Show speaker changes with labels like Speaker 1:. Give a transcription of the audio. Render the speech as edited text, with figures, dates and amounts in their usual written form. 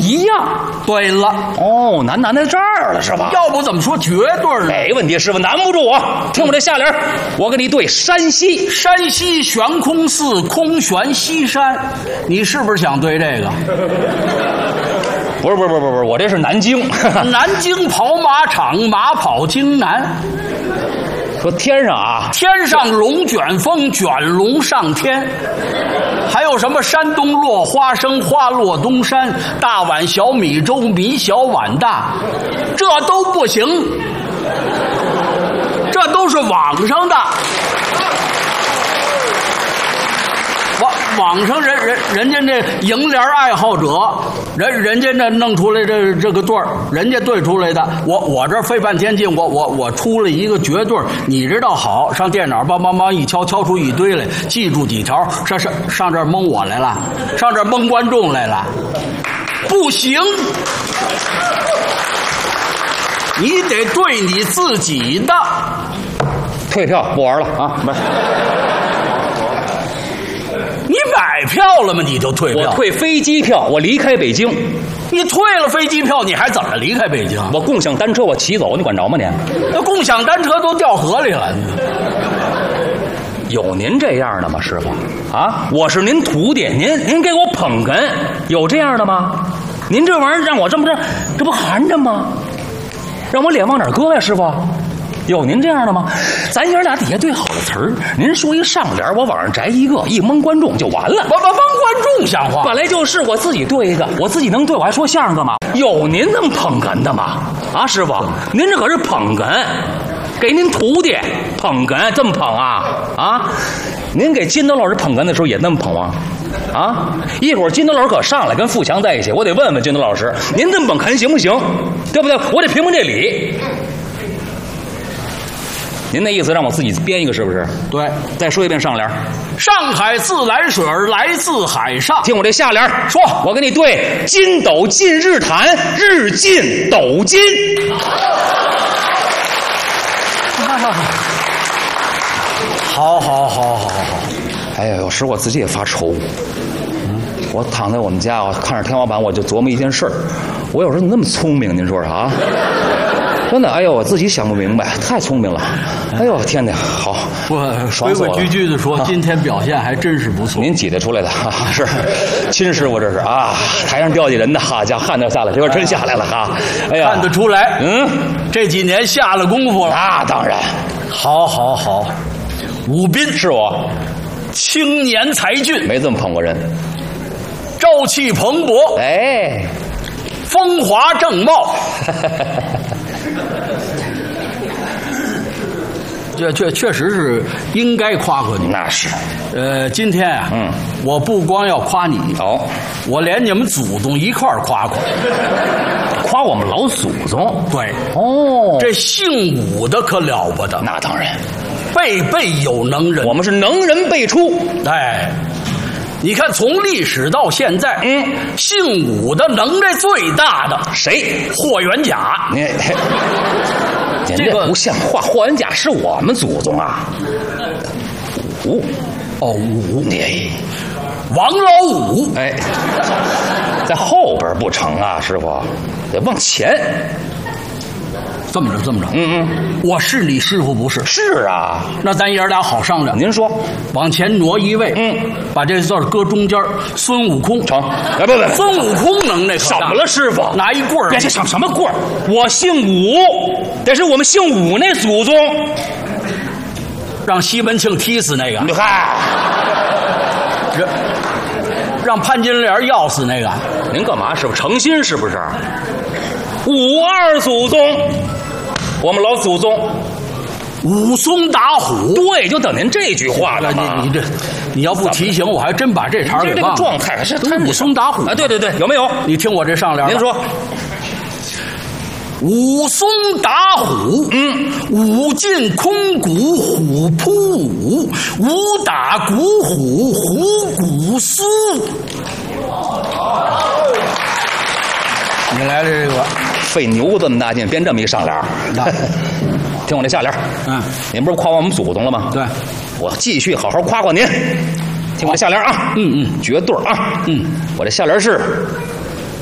Speaker 1: 一样。
Speaker 2: 对了，
Speaker 1: 哦，难在这儿了是吧？
Speaker 2: 要不怎么说绝对呢？
Speaker 1: 没问题，师傅难不住我。听我这下联，我给你对山西。
Speaker 2: 山西悬空寺空悬西山，你是不是想对这个？
Speaker 1: 不是，我这是南京。
Speaker 2: 南京跑马场，马跑京南。
Speaker 1: 说天上啊，
Speaker 2: 天上龙卷风，卷龙上天。还有什么山东落花生，花落东山，大碗小米粥，米小碗大，这都不行，这都是网上的。网上人家这楹联爱好者，人家这弄出来这个对儿，人家对出来的。我这费半天劲，我出了一个绝对，你知道好，上电脑梆一敲出一堆来，记住几条，上这儿蒙我来了，上这儿蒙观众来了，不行，你得对你自己的。
Speaker 1: 退票不玩了啊！不是。
Speaker 2: 你买票了吗？你就退票？
Speaker 1: 我退飞机票，我离开北京。
Speaker 2: 你退了飞机票，你还怎么离开北京？
Speaker 1: 我共享单车我骑走，你管着吗你？
Speaker 2: 那共享单车都掉河里了。
Speaker 1: 有您这样的吗，师傅？啊，我是您徒弟，您给我捧哏，有这样的吗？您这玩意儿让我这么着，这不含着吗？让我脸往哪儿搁呀，师傅？有您这样的吗？咱爷俩底下对好了词儿，您说一上联，我往上摘一个，一蒙观众就完了。
Speaker 2: 蒙观众像话？
Speaker 1: 本来就是我自己对一个，我自己能对，我还说相声干嘛？有您这么捧哏的吗？啊，师傅，您这可是捧哏，给您徒弟捧哏，这么捧啊？啊，您给金德老师捧哏的时候也那么捧吗？啊，一会儿金德老师可上来跟富强在一起，我得问问金德老师，您这么捧哏行不行？对不对？我得评评这理。您那意思让我自己编一个是不是？
Speaker 2: 对，
Speaker 1: 再说一遍上联。
Speaker 2: 上海自来水来自海上。
Speaker 1: 听我这下联，
Speaker 2: 说，
Speaker 1: 我给你对金斗进日坛，日进斗金。
Speaker 2: 好。
Speaker 1: 哎呀，有时我自己也发愁。我躺在我们家，我看着天花板，我就琢磨一件事儿。我有时候怎么那么聪明？您说说啊？真的，哎呦，我自己想不明白，太聪明了。哎呦，天哪，好，
Speaker 2: 规规矩矩的说，今天表现还真是不错。
Speaker 1: 您挤得出来的，是亲师傅，这是啊，台上吊起人的，哈家汗都下来，这边真下来了哈。哎呀，
Speaker 2: 看得出来，这几年下了功夫了。
Speaker 1: 那当然，
Speaker 2: 好，武斌
Speaker 1: 是我，
Speaker 2: 青年才俊，
Speaker 1: 没这么捧过人，
Speaker 2: 朝气蓬勃，
Speaker 1: 哎，
Speaker 2: 风华正茂。这确实是应该夸夸你。
Speaker 1: 那是，
Speaker 2: 今天啊，我不光要夸你，我连你们祖宗一块儿夸夸。
Speaker 1: 夸我们老祖宗？
Speaker 2: 对，这姓武的可了不得。
Speaker 1: 那当然，
Speaker 2: 辈辈有能人，
Speaker 1: 我们是能人辈出。
Speaker 2: 哎，你看从历史到现在，姓武的能耐最大的
Speaker 1: 谁？
Speaker 2: 霍元甲。
Speaker 1: 您这不像话，霍元甲是我们祖宗啊。武，
Speaker 2: 王老五，
Speaker 1: 哎，在后边不成啊，师傅，得往前。
Speaker 2: 这么着，我是你师傅不是？
Speaker 1: 是啊，
Speaker 2: 那咱爷俩好商量。
Speaker 1: 您说，
Speaker 2: 往前挪一位，把这字搁中间，孙悟空
Speaker 1: 成。哎，不，
Speaker 2: 孙悟空能耐可大。
Speaker 1: 怎么了，师傅？
Speaker 2: 拿一棍儿。
Speaker 1: 别什么棍儿？我姓武，得是我们姓武那祖宗。
Speaker 2: 让西门庆踢死那个。
Speaker 1: 嗨，
Speaker 2: 让潘金莲要死那个。
Speaker 1: 您干嘛，师傅？诚心是不是？武二祖宗。我们老祖宗
Speaker 2: 武松打虎，
Speaker 1: 对，就等您这句话了嘛。
Speaker 2: 你要不提醒，我还真把这茬给忘了。
Speaker 1: 这个状态是
Speaker 2: 武松打虎
Speaker 1: 啊！对，有没有？
Speaker 2: 你听我这上联，
Speaker 1: 您说，
Speaker 2: 武松打虎，武进空谷，虎扑武，武打鼓虎，虎鼓苏。你来了这个。
Speaker 1: 费牛这么大劲编这么一上联，听我这下联。您不是夸我们祖宗了吗？
Speaker 2: 对，
Speaker 1: 我继续好好夸夸您。听我这下联啊，绝对啊，我这下联是